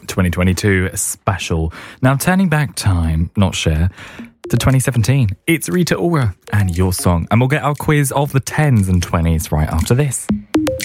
2022 special. Now, turning back time, not share, to 2017. It's Rita Ora and Your Song. And we'll get our quiz of the 10s and 20s right after this.